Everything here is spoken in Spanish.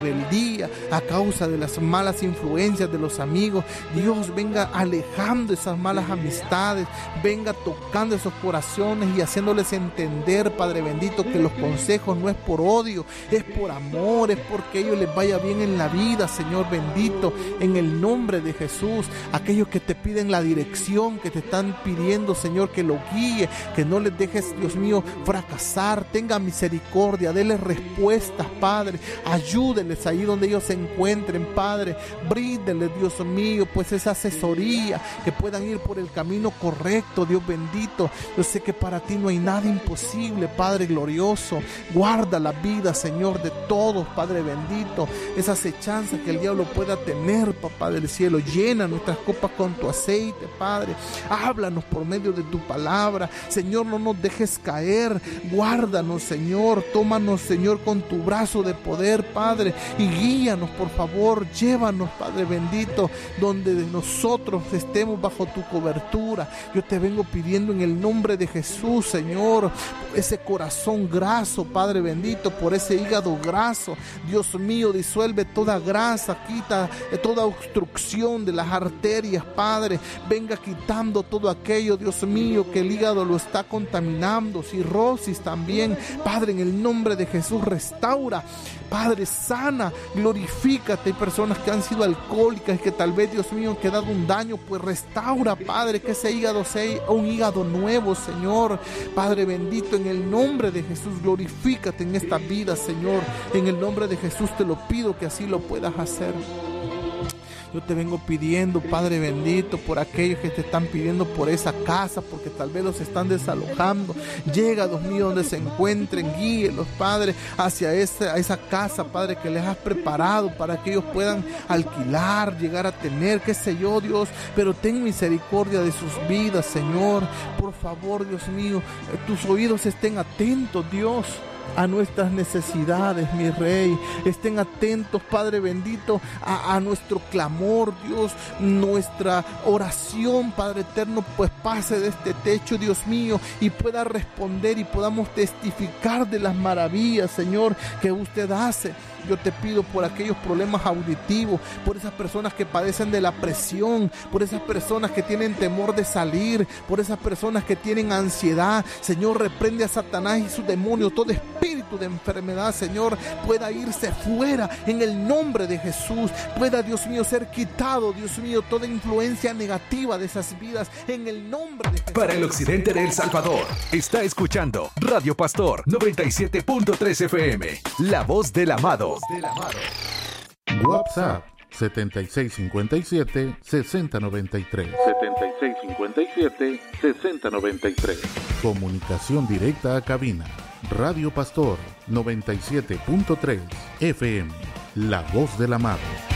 rebeldía, a causa de las malas influencias de los amigos. Dios, venga alejando esas malas amistades, venga tocando esos corazones y haciéndoles entender, Padre bendito, que los consejos no es por odio, es por amor, es porque a ellos les vaya bien en la vida, Señor bendito, en el nombre de Jesús. Aquellos que te piden la dirección, que te están pidiendo, Señor, que lo guíe, que no les dejes, Dios mío, fracasar. Tenga misericordia, déles respuestas, Padre, ayúdenles ahí donde ellos se encuentren, Padre, bríndenles, Dios mío, pues esa asesoría, que puedan ir por el camino correcto, Dios bendito. Yo sé que para ti no hay nada imposible, Padre glorioso. Guarda la vida, Señor, de todos, Padre bendito, esa acechanza que el diablo pueda tener, Papá del cielo. Llena nuestras copas con tu aceite, Padre. Háblanos por medio de tu palabra, Señor, no nos dejes caer. Guárdanos, Señor, tómanos, Señor, con tu brazo de poder, Padre, y guíanos, por favor. Llévanos, Padre bendito, donde nosotros estemos bajo tu cobertura. Yo te vengo pidiendo en el nombre de Jesús, Señor, ese corazón graso, Padre bendito, por ese hígado graso. Dios mío, disuelve toda grasa, quita toda obstrucción de las arterias, Padre. Venga quitando todo aquello, Dios mío, que el hígado lo está contaminando, cirrosis también, Padre, en el nombre de Jesús. Restaura, Padre, sana, glorifícate. Hay personas que han sido alcohólicas y que tal vez, Dios mío, han quedado un daño, pues restaura, Padre, que ese hígado sea un hígado nuevo, Señor. Padre bendito, en el nombre de Jesús, glorifícate en esta vida, Señor. En el nombre de Jesús te lo pido, que así lo puedas hacer. Yo te vengo pidiendo, Padre bendito, por aquellos que te están pidiendo por esa casa, porque tal vez los están desalojando. Llega, Dios mío, donde se encuentren, guíelos, Padre, hacia esa casa, Padre, que les has preparado para que ellos puedan alquilar, llegar a tener, qué sé yo, Dios. Pero ten misericordia de sus vidas, Señor. Por favor, Dios mío, tus oídos estén atentos, Dios, a nuestras necesidades, mi Rey. Estén atentos, Padre bendito, a nuestro clamor, Dios. Nuestra oración, Padre eterno, pues pase de este techo, Dios mío, y pueda responder y podamos testificar de las maravillas, Señor, que usted hace. Yo te pido por aquellos problemas auditivos, por esas personas que padecen de la presión, por esas personas que tienen temor de salir, por esas personas que tienen ansiedad. Señor, reprende a Satanás y su demonio. Todo espíritu de enfermedad, Señor, pueda irse fuera en el nombre de Jesús. Pueda, Dios mío, ser quitado, Dios mío, toda influencia negativa de esas vidas en el nombre de Jesús. Para el occidente de El Salvador, está escuchando Radio Pastor 97.3 FM, La Voz del Amado. WhatsApp 7657-6093. 7657-6093. Comunicación directa a cabina. Radio Pastor 97.3 FM, La Voz del Amado.